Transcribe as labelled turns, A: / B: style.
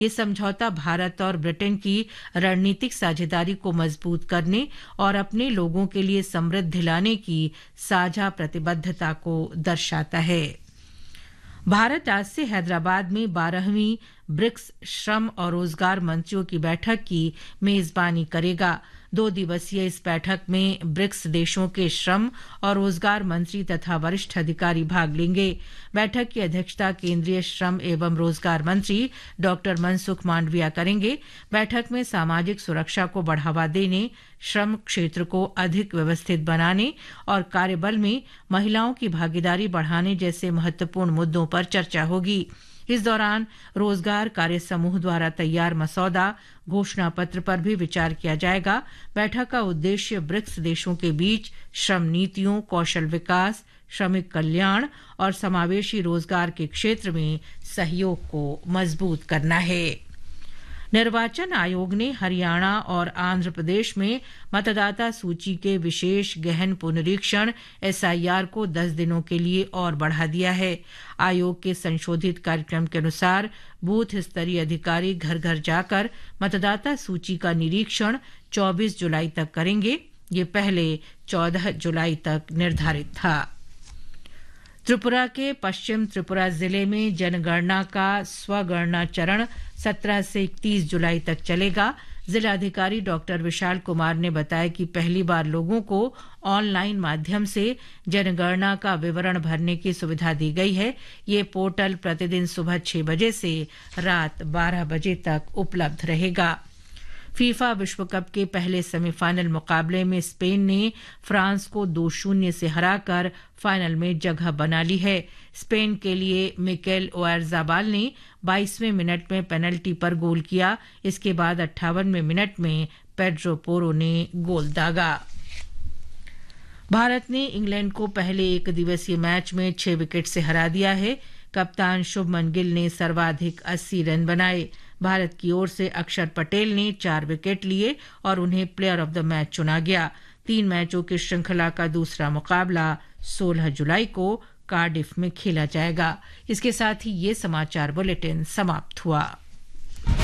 A: ये समझौता भारत और ब्रिटेन की रणनीतिक साझेदारी को मजबूत करने और अपने लोगों के लिए समृद्धि लाने की साझा प्रतिबद्धता को दर्शाता है। भारत आज से हैदराबाद में 12वीं ब्रिक्स श्रम और रोजगार मंत्रियों की बैठक की मेजबानी करेगा। 2 दिवसीय इस बैठक में ब्रिक्स देशों के श्रम और रोजगार मंत्री तथा वरिष्ठ अधिकारी भाग लेंगे। बैठक की अध्यक्षता केंद्रीय श्रम एवं रोजगार मंत्री डॉ मनसुख मांडविया करेंगे। बैठक में सामाजिक सुरक्षा को बढ़ावा देने, श्रम क्षेत्र को अधिक व्यवस्थित बनाने और कार्यबल में महिलाओं की भागीदारी बढ़ाने जैसे महत्वपूर्ण मुद्दों पर चर्चा होगी। इस दौरान रोजगार कार्य समूह द्वारा तैयार मसौदा घोषणा पत्र पर भी विचार किया जाएगा। बैठक का उद्देश्य ब्रिक्स देशों के बीच श्रम नीतियों, कौशल विकास, श्रमिक कल्याण और समावेशी रोजगार के क्षेत्र में सहयोग को मजबूत करना है। निर्वाचन आयोग ने हरियाणा और आंध्र प्रदेश में मतदाता सूची के विशेष गहन पुनरीक्षण एसआईआर को 10 दिनों के लिए और बढ़ा दिया है। आयोग के संशोधित कार्यक्रम के अनुसार बूथ स्तरीय अधिकारी घर घर जाकर मतदाता सूची का निरीक्षण 24 जुलाई तक करेंगे। ये पहले 14 जुलाई तक निर्धारित था। त्रिपुरा के पश्चिम त्रिपुरा जिले में जनगणना का स्वगणना चरण 17 से 31 जुलाई तक चलेगा। जिलाधिकारी डॉक्टर विशाल कुमार ने बताया कि पहली बार लोगों को ऑनलाइन माध्यम से जनगणना का विवरण भरने की सुविधा दी गई है। ये पोर्टल प्रतिदिन सुबह 6 बजे से रात 12 बजे तक उपलब्ध रहेगा। फीफा विश्व कप के पहले सेमीफाइनल मुकाबले में स्पेन ने फ्रांस को 2-0 से हराकर फाइनल में जगह बना ली है। स्पेन के लिए मिकेल ओयारज़ाबाल ने 22वें मिनट में पेनल्टी पर गोल किया। इसके बाद 58वें मिनट में पेड्रो पोरो ने गोल दागा। भारत ने इंग्लैंड को पहले एक दिवसीय मैच में 6 विकेट से हरा दिया है। कप्तान शुभमन गिल ने सर्वाधिक 80 रन बनाए। भारत की ओर से अक्षर पटेल ने 4 विकेट लिए और उन्हें प्लेयर ऑफ द मैच चुना गया। 3 मैचों की श्रृंखला का दूसरा मुकाबला 16 जुलाई को कार्डिफ में खेला जाएगा। इसके साथ ही ये समाचार बुलेटिन समाप्त हुआ।